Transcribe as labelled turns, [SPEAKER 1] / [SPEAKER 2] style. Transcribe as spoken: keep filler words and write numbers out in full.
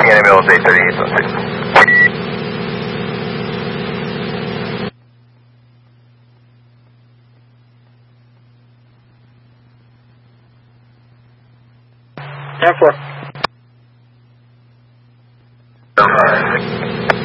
[SPEAKER 1] Reporting animals eight thirty-eight point six.
[SPEAKER 2] ten four.